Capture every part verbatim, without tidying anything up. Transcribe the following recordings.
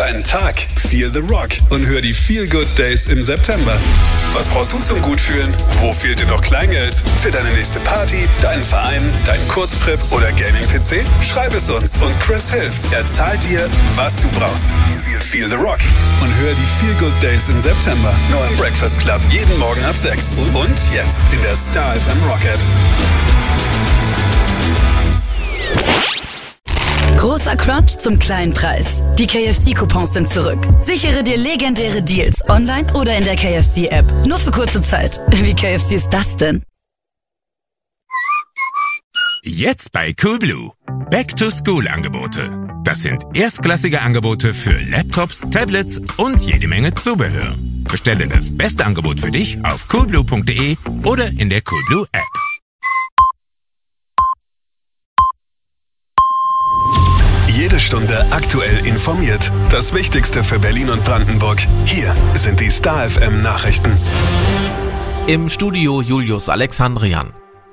deinen Tag. Feel the Rock und hör die Feel Good Days im September. Was brauchst du zum Gutfühlen? Wo fehlt dir noch Kleingeld? Für deine nächste Party, deinen Verein, deinen Kurztrip oder Gaming-P C? Schreib es uns und Chris hilft. Er zahlt dir, was du brauchst. Feel the Rock und hör die Feel Good Days im September. Nur im Breakfast Club. Jeden Morgen ab sechs. Und jetzt in der Star F M Rock App. Großer Crunch zum kleinen Preis. Die K F C-Coupons sind zurück. Sichere dir legendäre Deals online oder in der K F C-App. Nur für kurze Zeit. Wie K F C ist das denn? Jetzt bei Coolblue. Back-to-School-Angebote. Das sind erstklassige Angebote für Laptops, Tablets und jede Menge Zubehör. Bestelle das beste Angebot für dich auf coolblue punkt de oder in der Coolblue-App. Jede Stunde aktuell informiert. Das Wichtigste für Berlin und Brandenburg. Hier sind die Star F M Nachrichten. Im Studio Julius Alexandrian.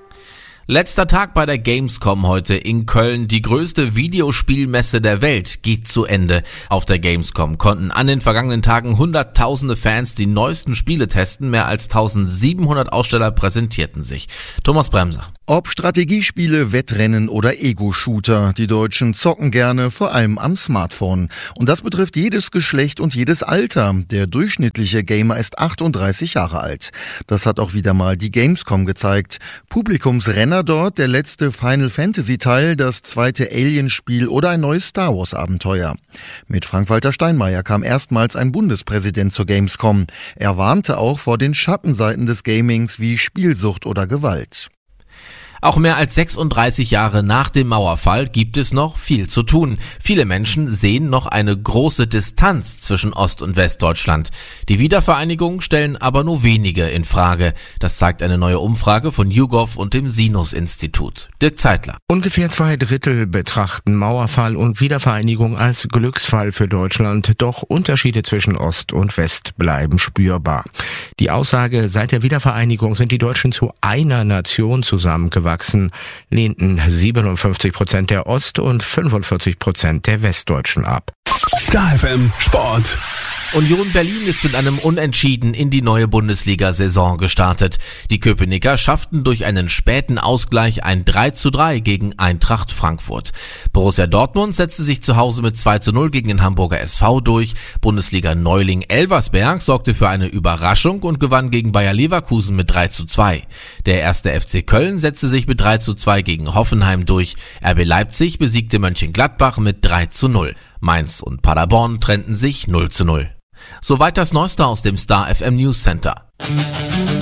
Letzter Tag bei der Gamescom heute in Köln. Die größte Videospielmesse der Welt geht zu Ende. Auf der Gamescom konnten an den vergangenen Tagen hunderttausende Fans die neuesten Spiele testen. Mehr als eintausendsiebenhundert Aussteller präsentierten sich. Thomas Bremser. Ob Strategiespiele, Wettrennen oder Ego-Shooter, die Deutschen zocken gerne, vor allem am Smartphone. Und das betrifft jedes Geschlecht und jedes Alter. Der durchschnittliche Gamer ist achtunddreißig Jahre alt. Das hat auch wieder mal die Gamescom gezeigt. Publikumsrenner dort, der letzte Final Fantasy Teil, das zweite Alien-Spiel oder ein neues Star Wars Abenteuer. Mit Frank-Walter Steinmeier kam erstmals ein Bundespräsident zur Gamescom. Er warnte auch vor den Schattenseiten des Gamings wie Spielsucht oder Gewalt. Auch mehr als sechsunddreißig Jahre nach dem Mauerfall gibt es noch viel zu tun. Viele Menschen sehen noch eine große Distanz zwischen Ost- und Westdeutschland. Die Wiedervereinigung stellen aber nur wenige in Frage. Das zeigt eine neue Umfrage von YouGov und dem Sinus-Institut. Dirk Zeitler. Ungefähr zwei Drittel betrachten Mauerfall und Wiedervereinigung als Glücksfall für Deutschland. Doch Unterschiede zwischen Ost und West bleiben spürbar. Die Aussage, seit der Wiedervereinigung sind die Deutschen zu einer Nation zusammengewachsen, lehnten siebenundfünfzig Prozent der Ost- und fünfundvierzig Prozent der Westdeutschen ab. Star F M Sport. Union Berlin ist mit einem Unentschieden in die neue Bundesliga-Saison gestartet. Die Köpenicker schafften durch einen späten Ausgleich ein drei zu drei gegen Eintracht Frankfurt. Borussia Dortmund setzte sich zu Hause mit zwei zu null gegen den Hamburger S V durch. Bundesliga-Neuling Elversberg sorgte für eine Überraschung und gewann gegen Bayer Leverkusen mit drei zu zwei. Der erste F C Köln setzte sich mit drei zu zwei gegen Hoffenheim durch. R B Leipzig besiegte Mönchengladbach mit drei zu null. Mainz und Paderborn trennten sich null zu null. Soweit das Neueste aus dem Star F M News Center.